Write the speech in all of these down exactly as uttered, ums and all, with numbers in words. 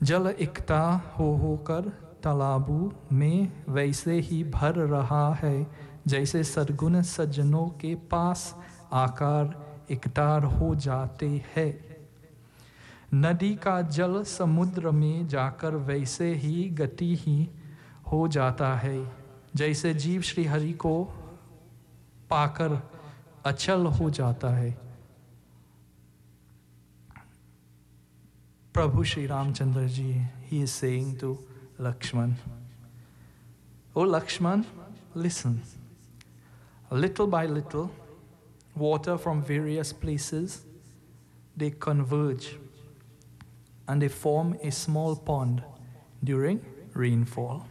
जल इकट्ठा हो होकर तालाबों में वैसे ही भर रहा है जैसे सद्गुण सज्जनों के पास आकर इकट्ठा हो जाते हैं। नदी का जल समुद्र में जाकर वैसे ही गति ही हो जाता है जैसे जीव श्री हरि को पाकर अचल हो जाता है। Prabhu Sri Ramchandra ji, he is saying to Lakshman, "O Lakshman, listen. Little by little, water from various places, they converge and they form a small pond during rainfall.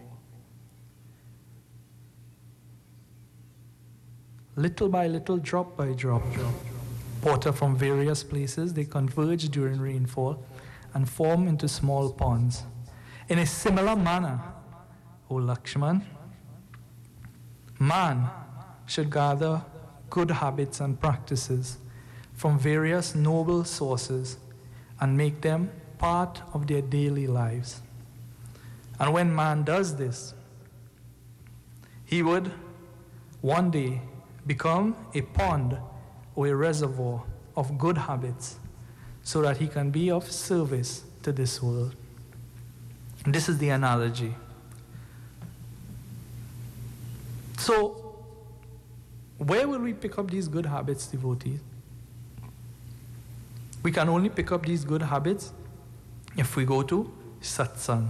Little by little, drop by drop, water from various places, they converge during rainfall and form into small ponds. In a similar manner, O Lakshman, man should gather good habits and practices from various noble sources and make them part of their daily lives. And when man does this, he would one day become a pond or a reservoir of good habits so that he can be of service to this world." And this is the analogy. So, where will we pick up these good habits, devotees? We can only pick up these good habits if we go to satsang.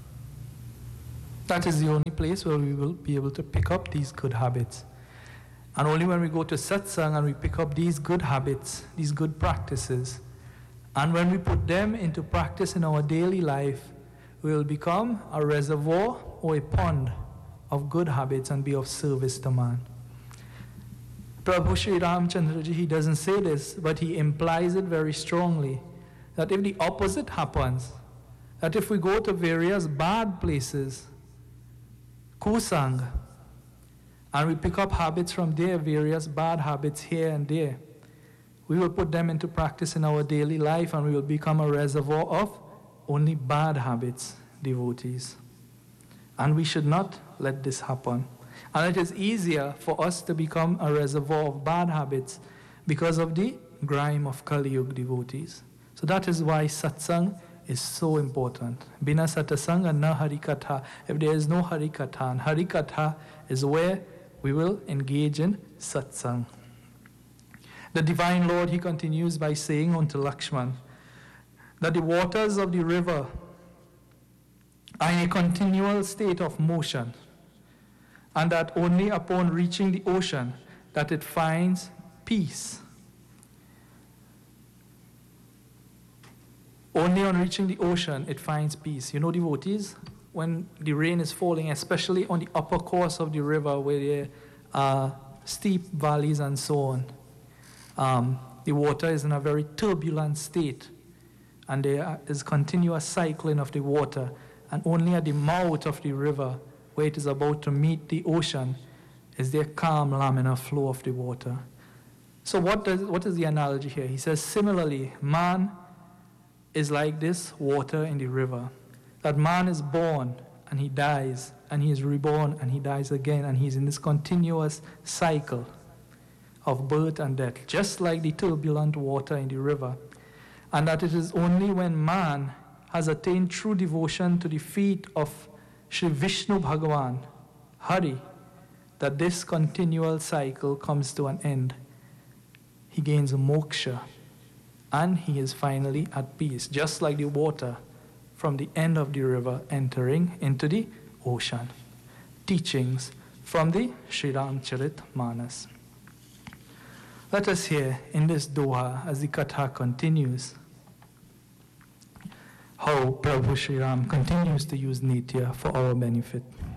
That is the only place where we will be able to pick up these good habits. And only when we go to satsang and we pick up these good habits, these good practices, and when we put them into practice in our daily life, we will become a reservoir or a pond of good habits and be of service to man. Prabhu Sri Ramchandra ji, he doesn't say this, but he implies it very strongly, that if the opposite happens, that if we go to various bad places, kusang, and we pick up habits from there, various bad habits here and there, we will put them into practice in our daily life and we will become a reservoir of only bad habits, devotees. And we should not let this happen. And it is easier for us to become a reservoir of bad habits because of the grime of Kali Yuga, devotees. So that is why satsang is so important. Bina satsanga na harikatha. If there is no harikatha, and harikatha is where we will engage in satsang. The Divine Lord, he continues by saying unto Lakshman that the waters of the river are in a continual state of motion, and that only upon reaching the ocean that it finds peace. Only on reaching the ocean it finds peace. You know, devotees, when the rain is falling, especially on the upper course of the river where there are steep valleys and so on, um, the water is in a very turbulent state, and there is continuous cycling of the water, and only at the mouth of the river where it is about to meet the ocean is there calm laminar flow of the water. So what does what is the analogy here? He says, similarly, man is like this water in the river. That man is born and he dies, and he is reborn and he dies again, and he's in this continuous cycle of birth and death, just like the turbulent water in the river. And that it is only when man has attained true devotion to the feet of Sri Vishnu Bhagavan, Hari, that this continual cycle comes to an end. He gains moksha, and he is finally at peace, just like the water from the end of the river entering into the ocean. Teachings from the Sri Ramcharitmanas. Let us hear in this doha, as the katha continues, how Prabhu Sri Ram continues to use Nitya for our benefit.